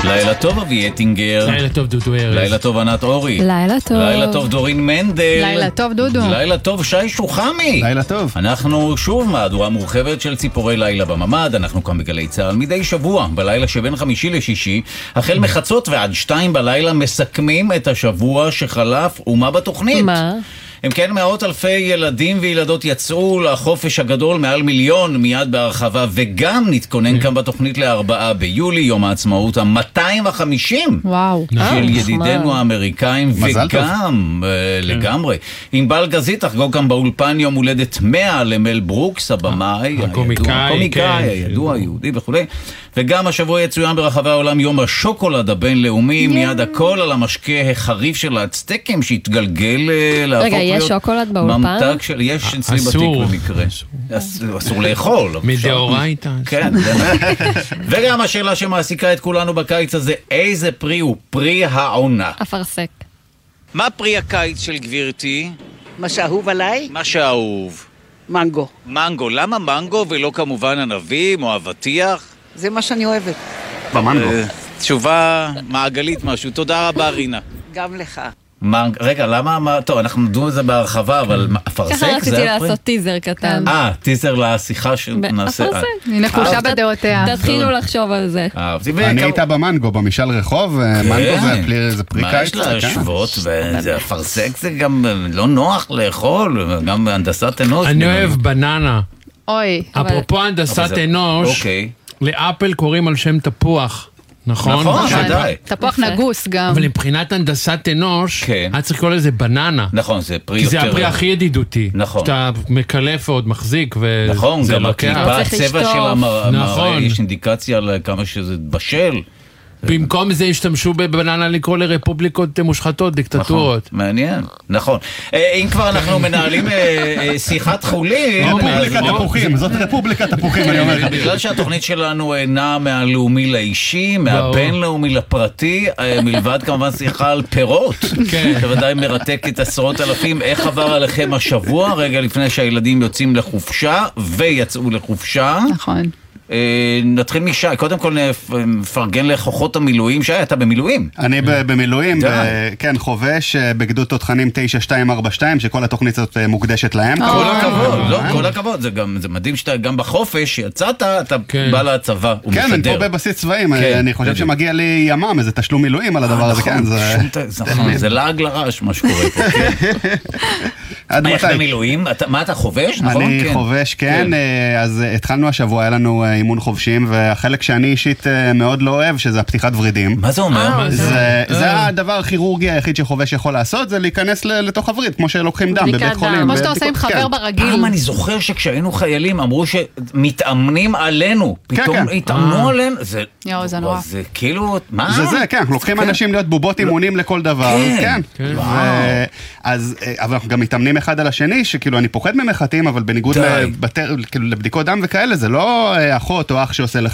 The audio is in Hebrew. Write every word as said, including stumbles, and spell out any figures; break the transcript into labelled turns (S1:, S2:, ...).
S1: לילה טוב אבי אטינגר.
S2: לילה טוב דודו ארז.
S1: לילה טוב ענת אורי.
S3: לילה טוב.
S1: לילה טוב דורין מנדל.
S3: לילה טוב דודו.
S1: לילה טוב שי שוחמי.
S4: לילה טוב.
S1: אנחנו שוב מהדורה מורחבת של ציפורי לילה בממד. אנחנו כאן בגלי צהל מדי שבוע בלילה שבין חמישי לשישי, החל מחצות ועד שתיים בלילה מסכמים את השבוע שחלף. ומה בתוכנית?
S3: מה?
S1: הם כן, מאות אלפי ילדים וילדות יצאו לחופש הגדול, מעל מיליון, מיד בהרחבה, וגם נתכונן כאן בתוכנית לארבעה ביולי, יום העצמאות ה-מאתיים וחמישים
S3: וואו.
S1: של ידידינו האמריקאים,
S4: מזל טוב.
S1: וגם לגמרי. ענבל גזית תחגוג כאן באולפן יום הולדת מאה למל ברוקס, הבמאי,
S2: הקומיקאי,
S1: הקומיקאי, הידוע, היהודי וכו'. וגם השבוע יצוין ברחבי העולם יום השוקולד הבינלאומי, מיד הכל על המשקה החריף של האצטקים שהתגלגל להפוך
S3: רגע, יש שוקולד באולפן?
S1: ממתק של... יש אצלי בתיק במקרה. אסור לאכול.
S2: מדאורייתא.
S1: כן. וגם השאלה שמעסיקה את כולנו בקיץ הזה, איזה פרי הוא פרי העונה?
S3: אפרסק.
S1: מה פרי הקיץ של גבירתי?
S5: מה שאהוב עליי?
S1: מה שאהוב.
S5: מנגו.
S1: מנגו. למה מנגו ולא כמובן ענבים או אבטיח?
S5: זה מה שאני אוהבת.
S4: במנגו.
S1: תשובה מעגלית משהו. תודה רבה רינה.
S5: גם לך.
S1: מנג... רגע, למה... מה... טוב, אנחנו נדון על זה בהרחבה, אבל אפרסק זה...
S3: ככה רציתי לעשות טיזר קטן.
S1: אה, טיזר לשיחה שנעשה.
S3: אפרסק.
S6: היא נחושה בדעותיה.
S3: תתחילו לחשוב על זה.
S4: אני איתה במנגו, במשל רחוב, מנגו זה פרי
S1: מה
S4: קיץ.
S1: יש לה שוות, וזה אפרסק זה גם לא נוח לאכול, גם בהנדסת אנוש.
S2: אני אוהב בננה.
S6: אוי.
S2: אפרופו הנדסת אנוש,
S1: אוקיי.
S2: לאפל קוראים על שם תפוח. נכון?
S1: נכון, ודאי.
S6: תפוח נגוס גם.
S2: אבל מבחינת הנדסת אנוש,
S1: כן.
S2: היה צריך לקרוא לזה בננה.
S1: נכון, זה פרי
S2: כי
S1: יותר...
S2: זה הפרי הכי ידידותי.
S1: נכון.
S2: שאתה מקלף ועוד מחזיק, וזה
S1: נכון, גם
S2: לוקח.
S1: הקליפה, הצבע של המראה,
S2: נכון.
S1: יש אינדיקציה על כמה שזה בשל.
S2: במקום זה השתמשו בבננה לקרוא לרפובליקות מושחתות, דיקטטורות.
S1: מעניין, נכון. אם כבר אנחנו מנהלים שיחת חולין...
S4: רפובליקת תפוחים, זאת רפובליקת תפוחים, אני אומר.
S1: בגלל שהתוכנית שלנו אינה מהלאומי לאישי, מהבינלאומי לפרטי, מלבד כמובן שיחה על פירות, שבוודאי מרתקת עשרות אלפים. איך עבר עליכם השבוע, רגע לפני שהילדים יוצאים לחופשה, ויצאו לחופשה?
S6: נכון.
S1: נתחיל משי, קודם כל נפרגן לכוחות המילואים. שי, אתה במילואים?
S4: אני במילואים, כן, חובש בגדוד תותחנים תשע שתיים ארבע שתיים, שכל התוכנית הזאת מוקדשת להם.
S1: כל הכבוד, לא, כל הכבוד, זה מדהים שאתה גם בחופש, שיצאת, אתה בא לצבא, הוא מסדר.
S4: כן, אני פה בבסיס צבאים, אני חושב שמגיע לי ימם, איזה תשלום מילואים על הדבר הזה, כן.
S1: זה לעג לרש מה שקורה פה. מה, איך במילואים? מה אתה חובש?
S4: אני חובש, כן, אז התחלנו השבוע, היה לנו אימון חובשים, והחלק שאני אישית מאוד לא אוהב, שזה הפתיחת ורידים.
S1: מה זה אומר?
S4: זה הדבר הכירורגי היחיד שחובש יכול לעשות, זה להיכנס לתוך הווריד, כמו שלוקחים דם בבית חולים.
S6: כמו שאתה עושה עם חבר ברגיל.
S1: פעם אני זוכר שכשהיינו חיילים, אמרו שמתאמנים עלינו. פתאום התאמנו עלינו.
S6: יואו, זה נורא.
S1: זה כאילו, מה?
S4: זה זה, כן, אנחנו לוקחים אנשים להיות בובות אימונים לכל דבר. כן. אז, אבל אנחנו גם מתאמנים אחד על השני, שכאילו אני פוחד ממחטים, אבל בניגוד לבדיקות דם וכאלה, זה לא אחות או אח שעושה לך